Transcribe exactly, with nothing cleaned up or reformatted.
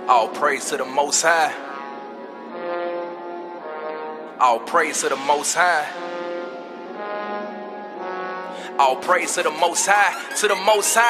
All praise to the Most High. All praise to the Most High. All praise to the Most High, to the Most High.